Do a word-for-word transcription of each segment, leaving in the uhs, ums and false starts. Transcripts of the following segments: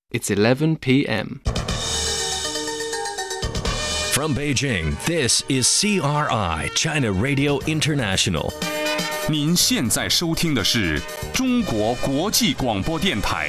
It's eleven p m From Beijing, this is C R I, China Radio International. 您现在收听的是中国国际广播电台。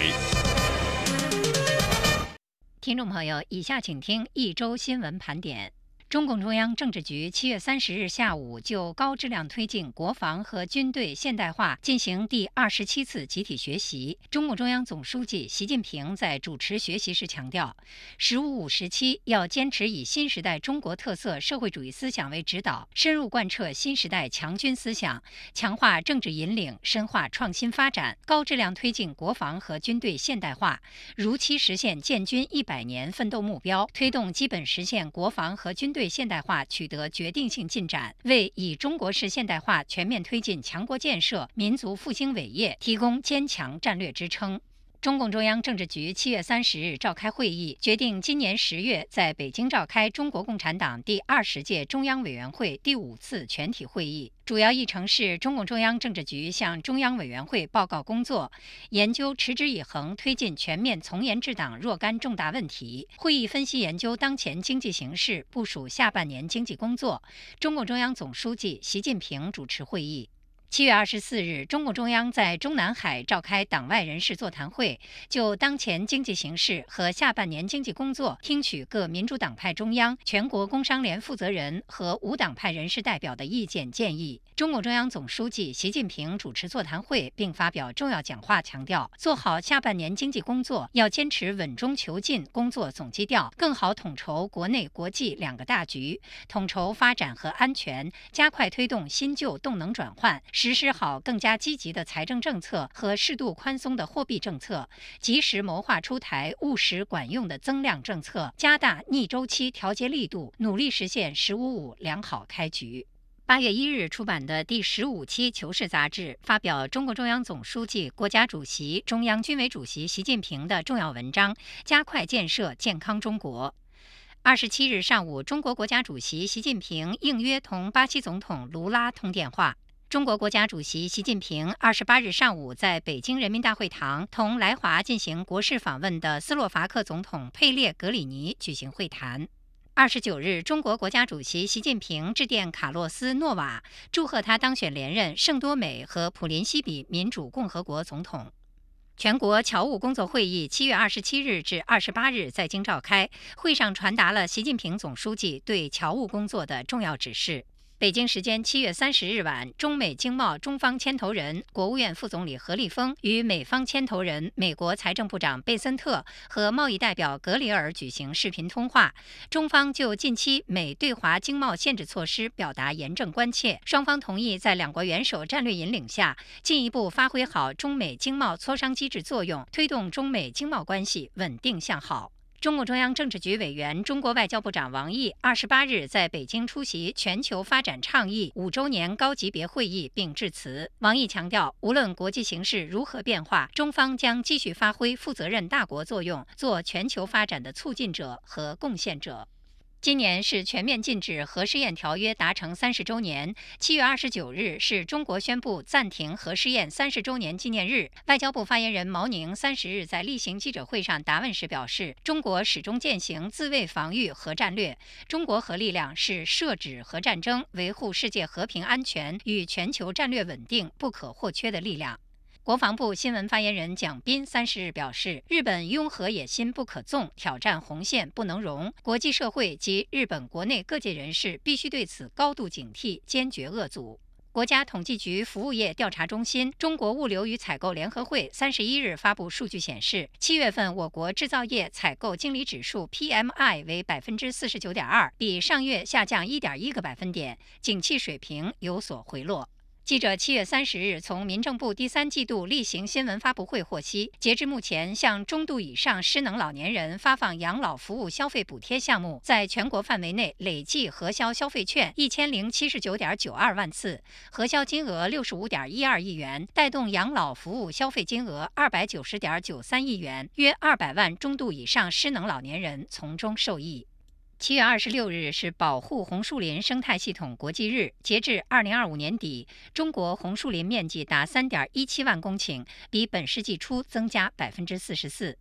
听众朋友，以下请听一周新闻盘点。中共中央政治局七月三十日下午就高质量推进国防和军队现代化进行第二十七次集体学习。中共中央总书记习近平在主持学习时强调，“十五五”时期要坚持以新时代中国特色社会主义思想为指导，深入贯彻新时代强军思想，强化政治引领，深化创新发展，高质量推进国防和军队现代化，如期实现建军一百年奋斗目标，推动基本实现国防和军队对现代化取得决定性进展，为以中国式现代化全面推进强国建设、民族复兴伟业提供坚强战略支撑。中共中央政治局七月三十日召开会议，决定今年十月在北京召开中国共产党第二十届中央委员会第五次全体会议。主要议程是中共中央政治局向中央委员会报告工作，研究持之以恒推进全面从严治党若干重大问题。会议分析研究当前经济形势，部署下半年经济工作。中共中央总书记习近平主持会议。七月二十四日，中共中央在中南海召开党外人士座谈会，就当前经济形势和下半年经济工作，听取各民主党派中央、全国工商联负责人和无党派人士代表的意见建议。中共中央总书记习近平主持座谈会并发表重要讲话，强调做好下半年经济工作要坚持稳中求进工作总基调，更好统筹国内国际两个大局，统筹发展和安全，加快推动新旧动能转换，实施好更加积极的财政政策和适度宽松的货币政策，及时谋划出台务实管用的增量政策，加大逆周期调节力度，努力实现“十五五”良好开局。八月一日出版的第十五期《求是》杂志发表中共中央总书记、国家主席、中央军委主席习近平的重要文章，加快建设健康中国。二十七日上午，中国国家主席习近平应约同巴西总统卢拉通电话。中国国家主席习近平二十八日上午在北京人民大会堂同来华进行国事访问的斯洛伐克总统佩列格里尼举行会谈。二十九日，中国国家主席习近平致电卡洛斯·诺瓦，祝贺他当选连任圣多美和普林西比民主共和国总统。全国侨务工作会议七月二十七日至二十八日在京召开，会上传达了习近平总书记对侨务工作的重要指示。北京时间七月三十日晚，中美经贸中方牵头人、国务院副总理何立峰与美方牵头人、美国财政部长贝森特和贸易代表格里尔举行视频通话。中方就近期美对华经贸限制措施表达严正关切，双方同意在两国元首战略引领下，进一步发挥好中美经贸磋商机制作用，推动中美经贸关系稳定向好。中共中央政治局委员、中国外交部长王毅二十八日在北京出席全球发展倡议五周年高级别会议并致辞。王毅强调，无论国际形势如何变化，中方将继续发挥负责任大国作用，做全球发展的促进者和贡献者。今年是全面禁止核试验条约达成三十周年，七月二十九日是中国宣布暂停核试验三十周年纪念日。外交部发言人毛宁三十日在例行记者会上答问时表示，中国始终践行自卫防御核战略，中国核力量是遏止核战争、维护世界和平安全与全球战略稳定不可或缺的力量。国防部新闻发言人蒋斌三十日表示，日本拥核野心不可纵，挑战红线不能容，国际社会及日本国内各界人士必须对此高度警惕，坚决遏阻。国家统计局服务业调查中心、中国物流与采购联合会三十一日发布数据显示，七月份我国制造业采购经理指数 P M I 为百分之四十九点二，比上月下降一点一个百分点，景气水平有所回落。记者七月三十日从民政部第三季度例行新闻发布会获悉，截至目前，向中度以上失能老年人发放养老服务消费补贴项目，在全国范围内累计核销消费券一千零七十九点九二万次，核销金额六十五点一二亿元，带动养老服务消费金额二百九十点九三亿元，约二百万中度以上失能老年人从中受益。七月二十六日是保护红树林生态系统国际日。截至二零二五年底，中国红树林面积达三点一七万公顷，比本世纪初增加百分之四十四。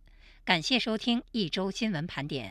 感谢收听一周新闻盘点。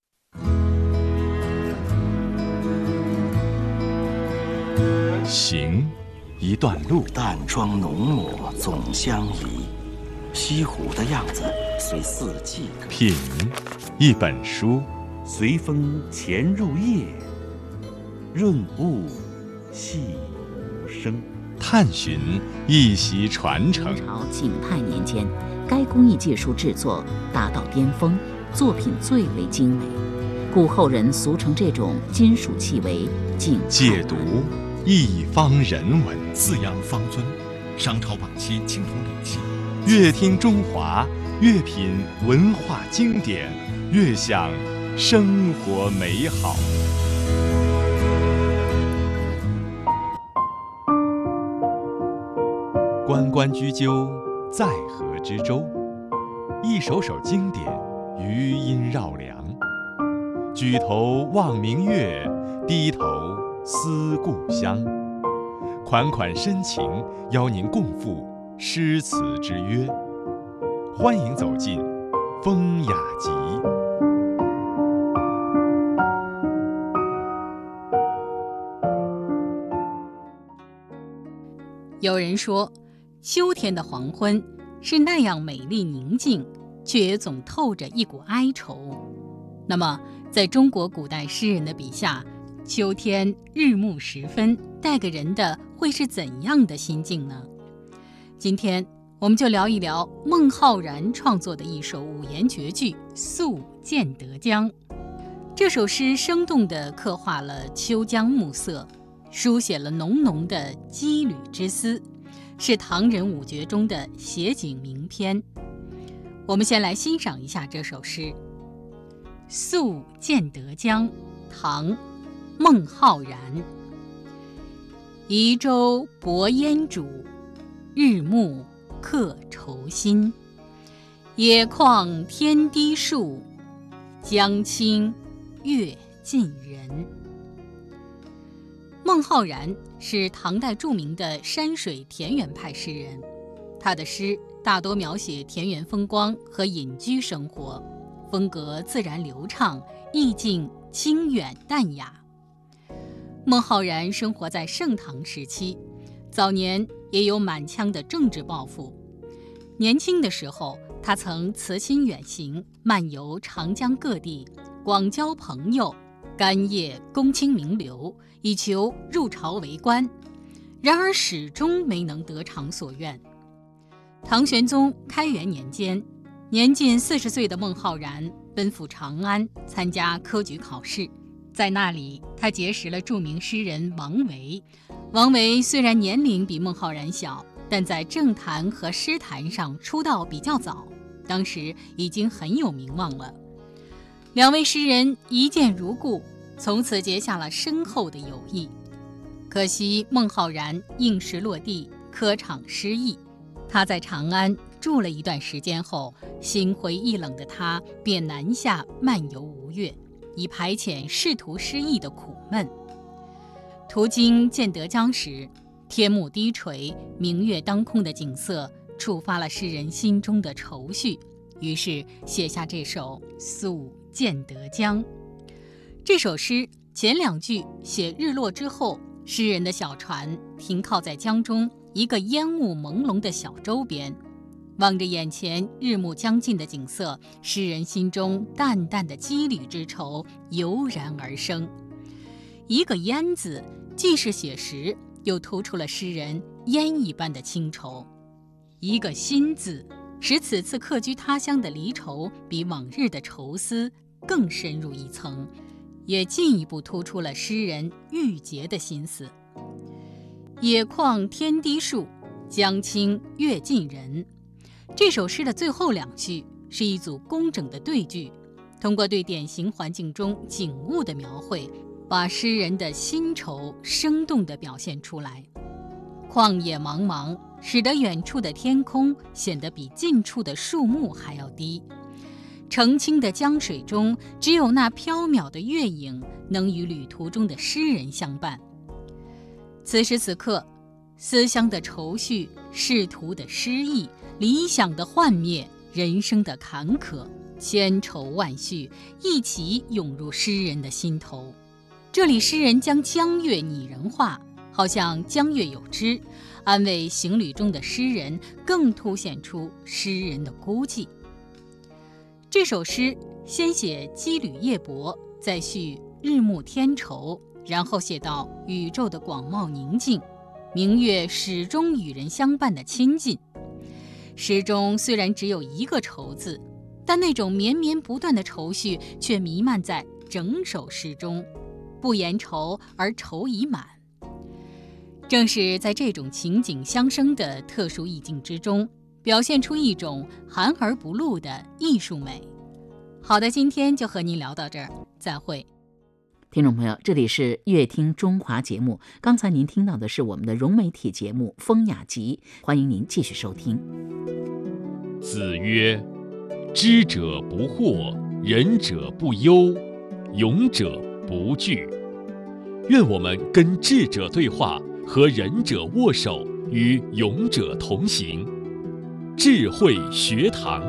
行一段路， 淡妆浓抹总相宜，西湖的样子随四季歌。 品一本书， 随风潜入夜，润物细无声。 探寻一席传承。 明朝景泰年间，该工艺技术制作达到巅峰，作品最为精美，故后人俗称这种金属器为景泰解读一方人文， 四羊方尊，商朝晚期青铜礼器。 越听中华，越品文化经典，越享生活美好。关关雎鸠，在河之洲。一首首经典，余音绕梁。举头望明月，低头思故乡。款款深情，邀您共赴诗词之约。欢迎走进风雅集。 有人说，秋天的黄昏是那样美丽宁静，却也总透着一股哀愁。那么在中国古代诗人的笔下，秋天日暮时分带给人的会是怎样的心境呢？今天我们就聊一聊孟浩然创作的一首五言绝句《宿建德江》。这首诗生动地刻画了秋江暮色，书写了浓浓的羁旅之思，是唐人五绝中的写景名篇。我们先来欣赏一下这首诗《宿建德江》，唐，孟浩然。移舟泊烟渚，日暮客愁新。野旷天低树，江清月近人。孟浩然是唐代著名的山水田园派诗人，他的诗大多描写田园风光和隐居生活，风格自然流畅，意境清远淡雅。孟浩然生活在盛唐时期，早年也有满腔的政治抱负。年轻的时候，他曾辞亲远行，漫游长江各地，广交朋友，干谒公卿名流，以求入朝为官，然而始终没能得偿所愿。唐玄宗开元年间，年近四十岁的孟浩然奔赴长安参加科举考试，在那里他结识了著名诗人王维。王维虽然年龄比孟浩然小，但在政坛和诗坛上出道比较早，当时已经很有名望了。两位诗人一见如故，从此结下了深厚的友谊。可惜孟浩然应试落地，科场失意。他在长安住了一段时间后，心灰意冷的他便南下漫游吴越，以排遣仕途失意的苦闷。途经建德江时，天幕低垂，明月当空的景色触发了诗人心中的愁绪，于是写下这首《宿建德江》。这首诗前两句写日落之后，诗人的小船停靠在江中一个烟雾朦胧的小洲边，望着眼前日暮将近的景色，诗人心中淡淡的羁旅之愁油然而生。一个烟字既是写实，又突出了诗人烟一般的清愁；一个心字使此次客居他乡的离愁比往日的愁思更深入一层，也进一步突出了诗人郁结的心思。野旷天低树，江清月近人。这首诗的最后两句是一组工整的对句，通过对典型环境中景物的描绘，把诗人的心愁生动地表现出来。旷野茫茫，使得远处的天空显得比近处的树木还要低。澄清的江水中，只有那缥缈的月影能与旅途中的诗人相伴。此时此刻，思乡的愁绪，仕途的失意，理想的幻灭， 人生的坎坷，千愁万绪一起涌入诗人的心头。这里诗人将江月拟人化，好像江月有知，安慰行旅中的诗人，更凸显出诗人的孤寂。这首诗先写羁旅夜泊，再续日暮天愁，然后写到宇宙的广袤宁静，明月始终与人相伴的亲近。诗中虽然只有一个愁字，但那种绵绵不断的愁绪却弥漫在整首诗中，不言愁而愁已满。正是在这种情景相生的特殊意境之中，表现出一种含而不露的艺术美。好的，今天就和您聊到这儿，再会。 听众朋友，这里是乐听中华节目，刚才您听到的是我们的融媒体节目《风雅集》，欢迎您继续收听。 子曰：知者不惑，仁者不忧，勇者不惧。愿我们跟智者对话，和仁者握手，与勇者同行。智慧学堂。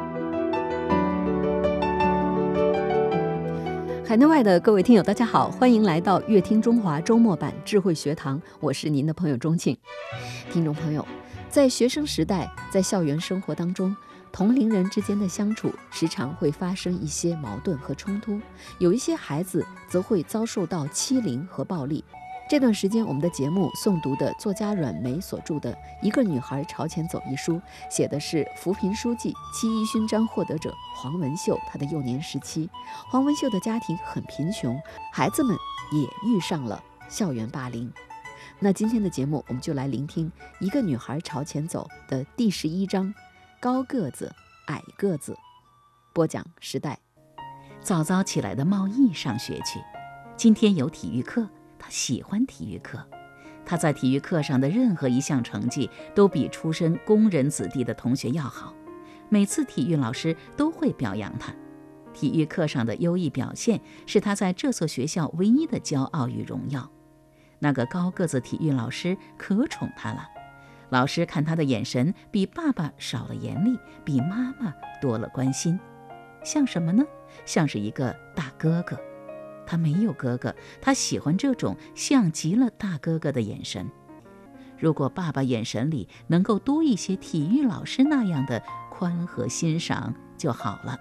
海内外的各位听友大家好，欢迎来到乐听中华周末版智慧学堂，我是您的朋友钟庆。听众朋友，在学生时代，在校园生活当中，同龄人之间的相处时常会发生一些矛盾和冲突，有一些孩子则会遭受到欺凌和暴力。这段时间，我们的节目诵读的作家阮梅所著的《一个女孩朝前走》一书，写的是扶贫书记、七一勋章获得者黄文秀她的幼年时期。黄文秀的家庭很贫穷，孩子们也遇上了校园霸凌。那今天的节目，我们就来聆听《一个女孩朝前走》的第十一章：高个子、矮个子。播讲时代。 早早起来的茂毅上学去，今天有体育课。他喜欢体育课，他在体育课上的任何一项成绩都比出身工人子弟的同学要好，每次体育老师都会表扬他。体育课上的优异表现是他在这所学校唯一的骄傲与荣耀。那个高个子体育老师可宠他了，老师看他的眼神比爸爸少了严厉，比妈妈多了关心，像什么呢？像是一个大哥哥。他没有哥哥，他喜欢这种像极了大哥哥的眼神。如果爸爸眼神里能够多一些体育老师那样的宽和欣赏就好了。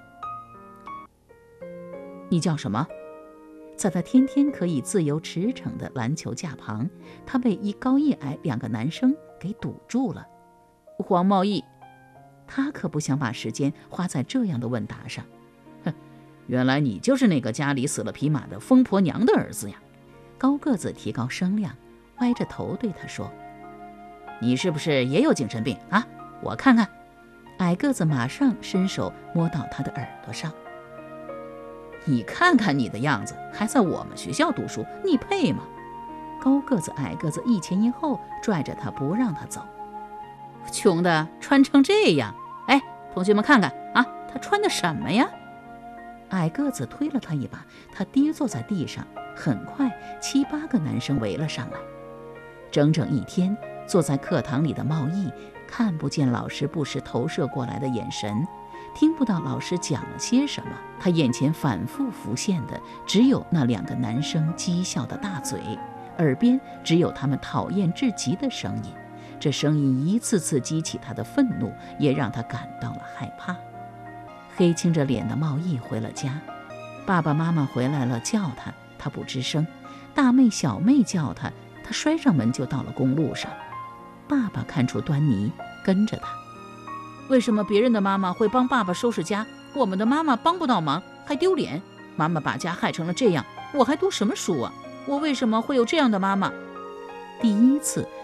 你叫什么？在他天天可以自由驰骋的篮球架旁，他被一高一矮两个男生给堵住了。黄茂毅，他可不想把时间花在这样的问答上。原来你就是那个家里死了匹马的疯婆娘的儿子呀！高个子提高声量，歪着头对他说：你是不是也有精神病啊？我看看。矮个子马上伸手摸到他的耳朵上。你看看你的样子，还在我们学校读书，你配吗？高个子矮个子一前一后拽着他不让他走。穷的穿成这样，哎，同学们看看啊，他穿的什么呀？矮个子推了他一把，他跌坐在地上。很快七八个男生围了上来。整整一天，坐在课堂里的茂毅看不见老师不时投射过来的眼神，听不到老师讲了些什么。他眼前反复浮现的只有那两个男生讥笑的大嘴，耳边只有他们讨厌至极的声音。这声音一次次激起他的愤怒，也让他感到了害怕。黑青着脸的茂毅回了家，爸爸妈妈回来了叫他，他不吱声。大妹小妹叫他，他摔上门就到了公路上。爸爸看出端倪，跟着他。为什么别人的妈妈会帮爸爸收拾家，我们的妈妈帮不到忙，还丢脸？妈妈把家害成了这样，我还读什么书啊？我为什么会有这样的妈妈？第一次